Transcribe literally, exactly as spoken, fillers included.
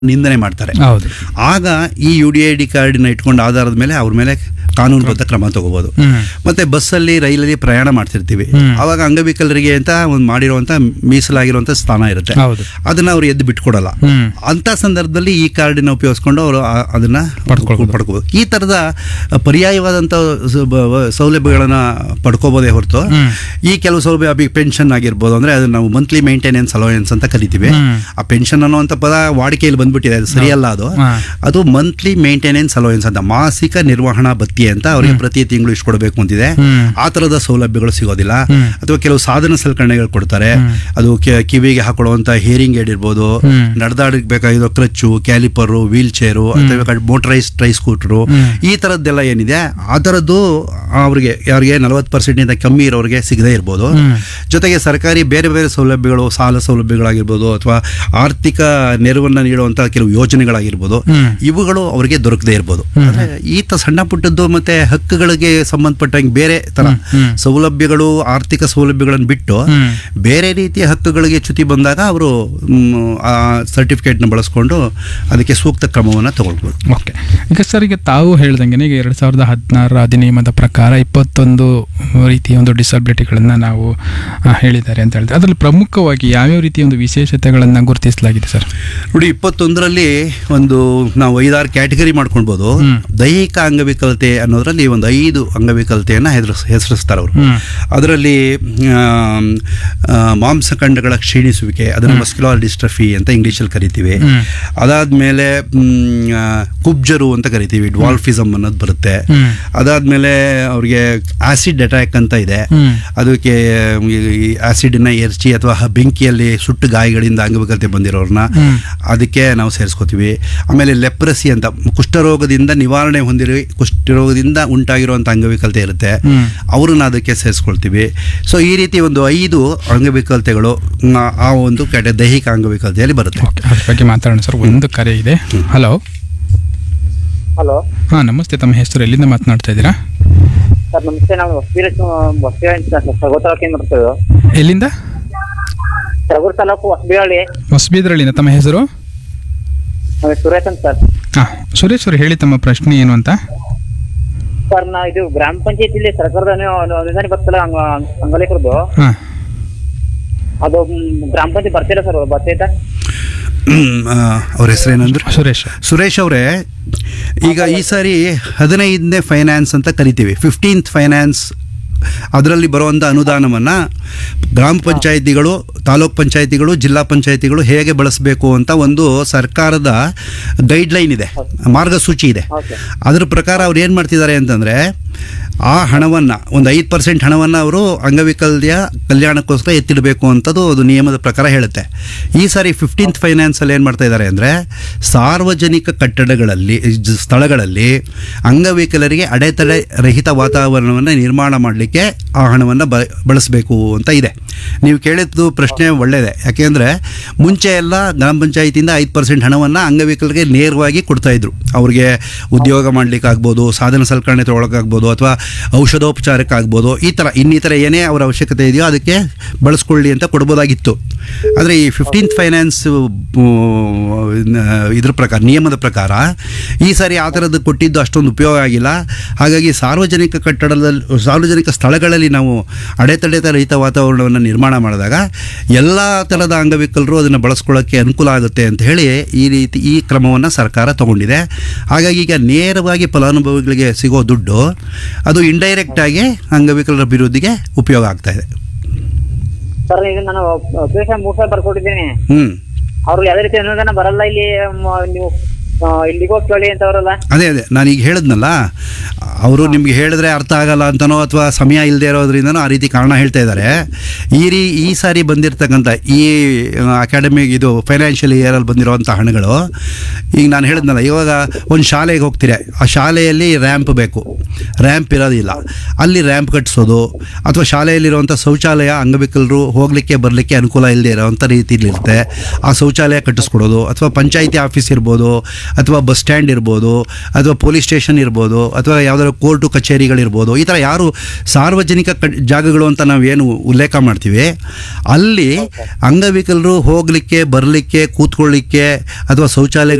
ನಿಂದನೆ ಮಾಡ್ತಾರೆ. ಹೌದು. ಆಗ ಈ ಯು ಡಿ ಐ ಡಿ ಕಾರ್ಡಿನ ಇಟ್ಕೊಂಡು ಆಧಾರದ ಮೇಲೆ ಅವ್ರ ಮೇಲೆ ಕಾನೂನುಬದ್ಧ ಕ್ರಮ ತಗೋಬಹುದು. ಮತ್ತೆ ಬಸ್ಸಲ್ಲಿ ರೈಲಲ್ಲಿ ಪ್ರಯಾಣ ಮಾಡ್ತಿರ್ತೀವಿ, ಅವಾಗ ಅಂಗವಿಕಲರಿಗೆ ಅಂತ ಒಂದು ಮಾಡಿರುವಂತ ಮೀಸಲಾಗಿರುವಂತ ಸ್ಥಾನ ಇರುತ್ತೆ, ಅದನ್ನ ಅವ್ರು ಎದ್ದು ಬಿಟ್ಕೊಡಲ್ಲ. ಅಂತ ಸಂದರ್ಭದಲ್ಲಿ ಈ ಕಾರ್ಡಿನ ಉಪಯೋಗಿಸ್ಕೊಂಡು ಅವರು ಅದನ್ನ ಪಡ್ಕೋಬಹುದು. ಈ ತರದ ಪರ್ಯಾಯವಾದಂತ ಸೌಲಭ್ಯಗಳನ್ನ ಪಡ್ಕೋಬಹುದೇ ಹೊರತು ಈ ಕೆಲವು ಸೌಲಭ್ಯ ಪೆನ್ಷನ್ ಆಗಿರ್ಬೋದು, ಅಂದ್ರೆ ಅದನ್ನ ನಾವು ಮಂತ್ಲಿ ಮೇಂಟೆನೆನ್ಸ್ ಅಲೋಯನ್ಸ್ ಅಂತ ಕರಿತೀವಿ. ಆ ಪೆನ್ಷನ್ ಅನ್ನುವಂಥ ಪದ ವಾಡಿಕೆಯಲ್ಲಿ ಬಂದ್ಬಿಟ್ಟಿದೆ, ಅದು ಸರಿಯಲ್ಲ. ಅದು ಅದು ಮಂತ್ಲಿ ಮೇಂಟೆನೆನ್ಸ್ ಅಲೋಯನ್ಸ್ ಅಂತ, ಮಾಸಿಕ ನಿರ್ವಹಣಾ ಭತ್ಯೆ ಅಂತ ಅವರಿಗೆ ಪ್ರತಿ ತಿಂಗಳು ಇಷ್ಟು ಕೊಡಬೇಕು ಅಂತಿದೆ. ಆ ತರದ ಸೌಲಭ್ಯಗಳು ಸಿಗೋದಿಲ್ಲ. ಅಥವಾ ಕೆಲವು ಸಾಧನ ಸಲಕರಣೆಗಳು ಕೊಡ್ತಾರೆ, ಅದು ಕಿವಿಗೆ ಹಾಕೊಳ್ಳುವಂತ ಹೇರಿಂಗ್ ಏಡ್ ಇರ್ಬೋದು, ನಡೆದಾಡಕ್ಕೆ ಬೇಕಾಗಿರೋ ಕ್ರಚ್ಚು, ಕ್ಯಾಲಿಪರು, ವೀಲ್ ಚೇರು, ಅಥವಾ ಮೋಟರೈಸ್ ಟ್ರೈ ಸ್ಕೂಟರು, ಈ ತರದ್ದೆಲ್ಲ ಏನಿದೆ ಆ ತರದ್ದು ಅವ್ರಿಗೆ ಯಾರಿಗೆ ನಲವತ್ತು ಪರ್ಸೆಂಟ್ ಇಂದ ಕಮ್ಮಿ ಇರೋರಿಗೆ ಸಿಗದೇ ಇರ್ಬೋದು. ಜೊತೆಗೆ ಸರ್ಕಾರಿ ಬೇರೆ ಬೇರೆ ಸೌಲಭ್ಯಗಳು, ಸಾಲ ಸೌಲಭ್ಯಗಳಾಗಿರ್ಬೋದು, ಅಥವಾ ಆರ್ಥಿಕ ನೆರವನ್ನ ನೀಡುವಂತಹ ಕೆಲವು ಯೋಜನೆಗಳಾಗಿರ್ಬೋದು, ಇವುಗಳು ಅವರಿಗೆ ದೊರಕದೇ ಇರ್ಬೋದು. ಈತ ಸಣ್ಣ ಪುಟ್ಟದ್ದು ಮತ್ತೆ ಹಕ್ಕುಗಳಿಗೆ ಸಂಬಂಧಪಟ್ಟಂಗೆ ಬೇರೆ ತರ ಸೌಲಭ್ಯಗಳು, ಆರ್ಥಿಕ ಸೌಲಭ್ಯಗಳನ್ನು ಬಿಟ್ಟು ಬೇರೆ ರೀತಿಯ ಹಕ್ಕುಗಳಿಗೆ ಚ್ಯುತಿ ಬಂದಾಗ ಅವರು ಆ ಸರ್ಟಿಫಿಕೇಟ್ನ ಬಳಸ್ಕೊಂಡು ಅದಕ್ಕೆ ಸೂಕ್ತ ಕ್ರಮವನ್ನು ತಗೊಳ್ಬೋದು. ಓಕೆ. ಈಗ ಸರ್, ಈಗ ತಾವು ಹೇಳ್ದಂಗೆ ಈಗ ಎರಡು ಸಾವಿರದ ಹದಿನಾರರ ಅಧಿನಿಯಮದ ಪ್ರಕಾರ ಇಪ್ಪತ್ತೊಂದು ರೀತಿಯ ಒಂದು ಡಿಸಬಿಲಿಟಿಗಳನ್ನು ನಾವು ಹೇಳಿದ್ದಾರೆ ಅಂತ ಹೇಳಿದ್ರೆ, ಅದರಲ್ಲಿ ಪ್ರಮುಖವಾಗಿ ಯಾವ್ಯಾವ ರೀತಿಯ ಒಂದು ವಿಶೇಷತೆಗಳನ್ನು ಗುರುತಿಸಲಾಗಿದೆ ಸರ್? ನೋಡಿ, ಇಪ್ಪತ್ತೊಂದರಲ್ಲಿ ಒಂದು ನಾವು ಐದಾರು ಕ್ಯಾಟಗರಿ ಮಾಡ್ಕೊಳ್ಬೋದು. ದೈಹಿಕ ಅಂಗವಿಕಲತೆ ಅನ್ನೋದ್ರಲ್ಲಿ ಒಂದು ಐದು ಅಂಗವಿಕಲತೆಯನ್ನು ಹೆಸರಿಸ್ ಹೆಸರಿಸ್ತಾರೆ ಅವರು. ಅದರಲ್ಲಿ ಮಾಂಸಖಂಡಗಳ ಕ್ಷೀಣಿಸುವಿಕೆ, ಅದನ್ನು ಮಸ್ಕ್ಯುಲರ್ ಡಿಸ್ಟ್ರಫಿ ಅಂತ ಇಂಗ್ಲೀಷಲ್ಲಿ ಕರಿತೀವಿ. ಅದಾದ್ಮೇಲೆ ಕುಬ್ಜರು ಅಂತ ಕರಿತೀವಿ, ಡ್ವಾಲ್ಫಿಸಮ್ ಅನ್ನೋದು ಬರುತ್ತೆ. ಅದಾದ್ಮೇಲೆ ಅವ್ರಿಗೆ ಆಸಿಡ್ ಅಟ್ಯಾಕ್ ಅಂತ ಇದೆ, ಅದಕ್ಕೆ ಆಸಿಡ್ನ ಎರಚಿ ಅಥವಾ ಬೆಂಕಿಯಲ್ಲಿ ಸುಟ್ಟು ಗಾಯಗಳಿಂದ ಅಂಗವಿಕಲತೆ ಬಂದಿರೋರ್ನ ಅದಕ್ಕೆ ನಾವು ಸೇರಿಸ್ಕೋತೀವಿ. ಆಮೇಲೆ ಲೆಪ್ರಸಿ ಅಂತ, ಕುಷ್ಠರೋಗದಿಂದ ನಿವಾರಣೆ ಹೊಂದಿರೋ ಕುಷ್ಠರೋಗದಿಂದ ಉಂಟಾಗಿರುವಂಥ ಅಂಗವಿಕಲತೆ ಇರುತ್ತೆ, ಅವ್ರನ್ನ ಅದಕ್ಕೆ ಸೇರಿಸ್ಕೊಳ್ತೀವಿ. ಸೊ ಈ ರೀತಿ ಒಂದು ಐದು ಅಂಗವಿಕಲತೆಗಳು ಆ ಒಂದು ಕೆಟ್ಟ ದೈಹಿಕ ಅಂಗವಿಕಲತೆಯಲ್ಲಿ ಬರುತ್ತೆ. ಅದ್ರ ಬಗ್ಗೆ ಮಾತಾಡೋಣ ಸರ್. ಒಂದು ಕರೆ ಇದೆ. ಹಲೋ. ಹಲೋ. ಹಾಂ, ನಮಸ್ತೆ. ತಮ್ಮ ಹೆಸರು, ಎಲ್ಲಿಂದ ಮಾತನಾಡ್ತಾ ಇದ್ದೀರಾ? ಸರ್ ನಮಸ್ತೆ, ನಾವು ಸಗೋ ತಾಲೂಕಿಂದ ಬರ್ತೇವೆ. ಎಲ್ಲಿಂದ? ಸಗೂರು ತಾಲೂಕು ಹೊಸಬಿಹಳ್ಳಿ. ಹೊಸಬಿದ್ರಳ್ಳಿನ. ತಮ್ಮ ಹೆಸರು? ಸುರೇಶ್ ಅಂತ ಸರ್. ಹಾಂ, ಸುರೇಶ್ ಅವರು ಹೇಳಿ, ತಮ್ಮ ಪ್ರಶ್ನೆ ಏನು ಅಂತ. ಸರ್, ನಾ ಇದು ಗ್ರಾಮ ಪಂಚಾಯತಿಲಿ ಸರ್ಕಾರದ ಅನುದಾನ ಬರ್ತಲ್ಲ ಅಂಗಲೇಕರದ್ದು, ಅದು ಗ್ರಾಮ ಪಂಚಾಯತ್ ಬರ್ತಿಲ್ಲ ಸರ್, ಬರ್ತೈತಾ? ಅವ್ರ ಹೆಸರೇನಂದ್ರೆ ಸುರೇಶ್. ಸುರೇಶ್ ಅವರೇ, ಈಗ ಈ ಸಾರಿ ಹದಿನೈದನೇ ಫೈನಾನ್ಸ್ ಅಂತ ಕರಿತೀವಿ, ಫಿಫ್ಟೀನ್ತ್ ಫೈನಾನ್ಸ್, ಅದರಲ್ಲಿ ಬರುವಂಥ ಅನುದಾನವನ್ನು ಗ್ರಾಮ ಪಂಚಾಯಿತಿಗಳು, ತಾಲೂಕ್ ಪಂಚಾಯಿತಿಗಳು, ಜಿಲ್ಲಾ ಪಂಚಾಯಿತಿಗಳು ಹೇಗೆ ಬಳಸಬೇಕು ಅಂತ ಒಂದು ಸರ್ಕಾರದ ಗೈಡ್ಲೈನ್ ಇದೆ, ಮಾರ್ಗಸೂಚಿ ಇದೆ. ಅದರ ಪ್ರಕಾರ ಅವ್ರು ಏನು ಮಾಡ್ತಿದ್ದಾರೆ ಅಂತಂದರೆ, ಆ ಹಣವನ್ನು ಒಂದು ಐದು ಪರ್ಸೆಂಟ್ ಹಣವನ್ನು ಅವರು ಅಂಗವಿಕಲ್ಯ ಕಲ್ಯಾಣಕ್ಕೋಸ್ಕರ ಎತ್ತಿಡಬೇಕು ಅಂತದ್ದು ಅದು ನಿಯಮದ ಪ್ರಕಾರ ಹೇಳುತ್ತೆ. ಈ ಸಾರಿ ಫಿಫ್ಟೀನ್ತ್ ಫೈನಾನ್ಸಲ್ಲಿ ಏನು ಮಾಡ್ತಾ ಇದ್ದಾರೆ ಅಂದರೆ, ಸಾರ್ವಜನಿಕ ಕಟ್ಟಡಗಳಲ್ಲಿ, ಸ್ಥಳಗಳಲ್ಲಿ ಅಂಗವಿಕಲರಿಗೆ ಅಡೆತಡೆ ರಹಿತ ವಾತಾವರಣವನ್ನು ನಿರ್ಮಾಣ ಮಾಡಲಿಕ್ಕೆ ಆ ಹಣವನ್ನು ಬ ಬಳಸಬೇಕು ಅಂತ ಇದೆ. ನೀವು ಕೇಳಿದ್ದು ಪ್ರಶ್ನೆ ಒಳ್ಳೆಯದೇ. ಯಾಕೆಂದರೆ ಮುಂಚೆ ಎಲ್ಲ ಗ್ರಾಮ ಪಂಚಾಯಿತಿಯಿಂದ ಐದು ಪರ್ಸೆಂಟ್ ಹಣವನ್ನು ಅಂಗವಿಕಲರಿಗೆ ನೇರವಾಗಿ ಕೊಡ್ತಾಯಿದ್ರು. ಅವ್ರಿಗೆ ಉದ್ಯೋಗ ಮಾಡಲಿಕ್ಕಾಗ್ಬೋದು, ಸಾಧನ ಸಲಕರಣೆ ತೊಗೊಳಕ್ಕಾಗ್ಬೋದು, ಅಥವಾ ಔಷಧೋಪಚಾರಕ್ಕಾಗ್ಬೋದು, ಈ ಥರ ಇನ್ನಿತರ ಏನೇ ಅವರ ಅವಶ್ಯಕತೆ ಇದೆಯೋ ಅದಕ್ಕೆ ಬಳಸ್ಕೊಳ್ಳಿ ಅಂತ ಕೊಡ್ಬೋದಾಗಿತ್ತು. ಆದರೆ ಈ ಫಿಫ್ಟೀನ್ತ್ ಫೈನಾನ್ಸ್ ಇದ್ರ ಪ್ರಕಾರ, ನಿಯಮದ ಪ್ರಕಾರ ಈ ಸಾರಿ ಆ ಥರದ್ದು ಕೊಟ್ಟಿದ್ದು ಅಷ್ಟೊಂದು ಉಪಯೋಗ ಆಗಿಲ್ಲ. ಹಾಗಾಗಿ ಸಾರ್ವಜನಿಕ ಕಟ್ಟಡದಲ್ಲಿ, ಸಾರ್ವಜನಿಕ ಸ್ಥಳಗಳಲ್ಲಿ ನಾವು ಅಡೆತಡೆ ರಹಿತ ವಾತಾವರಣವನ್ನು ನಿರ್ಮಾಣ ಮಾಡಿದಾಗ ಎಲ್ಲ ಥರದ ಅಂಗವಿಕಲರು ಅದನ್ನು ಬಳಸ್ಕೊಳ್ಳೋಕ್ಕೆ ಅನುಕೂಲ ಆಗುತ್ತೆ ಅಂತ ಹೇಳಿ ಈ ರೀತಿ ಈ ಕ್ರಮವನ್ನು ಸರ್ಕಾರ ತಗೊಂಡಿದೆ. ಹಾಗಾಗಿ ಈಗ ನೇರವಾಗಿ ಫಲಾನುಭವಿಗಳಿಗೆ ಸಿಗೋ ದುಡ್ಡು ಅದು ಇಂಡೈರೆಕ್ಟ್ ಆಗಿ ಅಂಗವಿಕಲರ ಅಭಿವೃದ್ಧಿಗೆ ಉಪಯೋಗ ಆಗ್ತಾ ಇದೆ. ಸರ್, ಈಗ ನಾನು ಅಪ್ಲಿಕೇಶನ್ ಮೂರು ಸಾವಿರ ಬರ್ಕೊಟ್ಟಿದ್ದೀನಿ. ಹ್ಮ್ ಅವ್ರು ಯಾವುದೇ ರೀತಿ ಅನುದಾನ ಬರಲ್ಲ, ಇಲ್ಲಿ ನೀವು ಇಲ್ಲಿಗೋ ಕೇಳಿ ಅಂತ ಅವರಲ್ಲ. ಅದೇ ಅದೇ ನಾನು ಈಗ ಹೇಳಿದ್ನಲ್ಲ, ಅವರು ನಿಮ್ಗೆ ಹೇಳಿದ್ರೆ ಅರ್ಥ ಆಗಲ್ಲ ಅಂತನೋ ಅಥವಾ ಸಮಯ ಇಲ್ಲದೆ ಇರೋದ್ರಿಂದನೋ ಆ ರೀತಿ ಕಾರಣ ಹೇಳ್ತಾ ಇದ್ದಾರೆ. ಈ ರೀ ಈ ಸಾರಿ ಬಂದಿರತಕ್ಕಂಥ ಈ ಅಕಾಡೆಮಿಕ್ ಇದು ಫೈನಾನ್ಷಿಯಲ್ ಇಯರಲ್ಲಿ ಬಂದಿರೋವಂಥ ಹಣಗಳು, ಈಗ ನಾನು ಹೇಳಿದ್ನಲ್ಲ, ಇವಾಗ ಒಂದು ಶಾಲೆಗೆ ಹೋಗ್ತೀರ, ಆ ಶಾಲೆಯಲ್ಲಿ ರ್ಯಾಂಪ್ ಬೇಕು, ರ್ಯಾಂಪ್ ಇರೋದಿಲ್ಲ, ಅಲ್ಲಿ ರ್ಯಾಂಪ್ ಕಟ್ಟಿಸೋದು, ಅಥವಾ ಶಾಲೆಯಲ್ಲಿರುವಂಥ ಶೌಚಾಲಯ ಅಂಗವಿಕಲರು ಹೋಗಲಿಕ್ಕೆ ಬರಲಿಕ್ಕೆ ಅನುಕೂಲ ಇಲ್ಲದೆ ಇರೋವಂಥ ರೀತಿಲಿರುತ್ತೆ, ಆ ಶೌಚಾಲಯ ಕಟ್ಟಿಸ್ಕೊಡೋದು, ಅಥವಾ ಪಂಚಾಯಿತಿ ಆಫೀಸ್ ಇರ್ಬೋದು, ಅಥವಾ ಬಸ್ ಸ್ಟ್ಯಾಂಡ್ ಇರ್ಬೋದು ಅಥವಾ ಪೊಲೀಸ್ ಸ್ಟೇಷನ್ ಇರ್ಬೋದು ಅಥವಾ ಯಾವುದಾದ್ರು ಕೋರ್ಟು ಕಚೇರಿಗಳಿರ್ಬೋದು, ಈ ಥರ ಯಾರು ಸಾರ್ವಜನಿಕ ಕ ಜಾಗಗಳು ಅಂತ ನಾವೇನು ಉಲ್ಲೇಖ ಮಾಡ್ತೀವಿ ಅಲ್ಲಿ ಅಂಗವಿಕಲರು ಹೋಗಲಿಕ್ಕೆ ಬರಲಿಕ್ಕೆ ಕೂತ್ಕೊಳ್ಳಿಕ್ಕೆ ಅಥವಾ ಶೌಚಾಲಯ